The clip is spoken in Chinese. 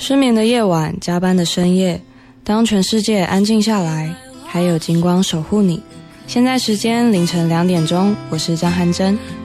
失眠的夜晚，加班的深夜，当全世界安静下来，还有金光守护你。现在时间凌晨2点钟，我是张涵真。